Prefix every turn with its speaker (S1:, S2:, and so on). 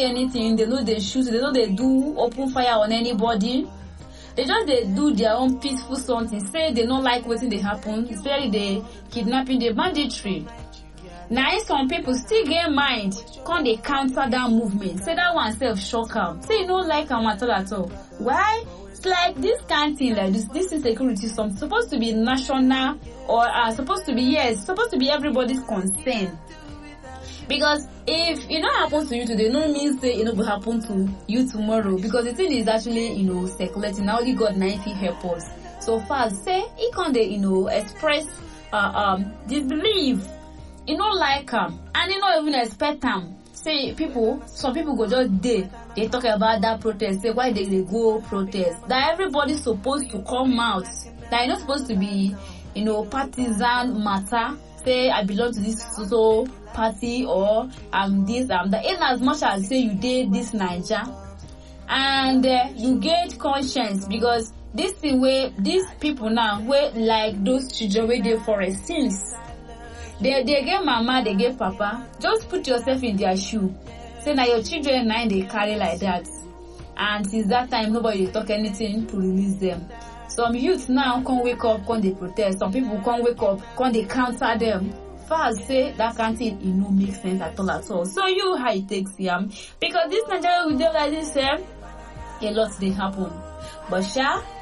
S1: carry anything, they know they shoot, they know they do open fire on anybody. They just they do their own peaceful something. Say they don't like waiting they happen, especially the kidnapping, the banditry. Now some people still get mind, can they counter that movement? Say that one self shock out. Say you don't like them at all. Why? It's like this kind of thing like this insecurity something supposed to be national or supposed to be supposed to be everybody's concern. Because if it not happens to you today, no means say it will happen to you tomorrow. Because the thing is actually, circulating. Now only God 90 help us. So far, say he can express disbelief. You don't like them, and you don't even expect them. Say some people go just they talk about that protest. Say why they go protest. That everybody's supposed to come out. That you're not supposed to be partisan matter. Say I belong to this so party or this that. In as much as say you did this Niger, and you get conscience because this thing where these people now where like those children where they forest since. They get mama, they get papa. Just put yourself in their shoe. Say now your children now they carry like that. And since that time nobody talk anything to release them. Some youths now can't wake up, can't they protest. Some people can't wake up, can't they counter them. First say that can't it no make sense at all. So you how it takes because this Nigeria will do like this a lot they happen. But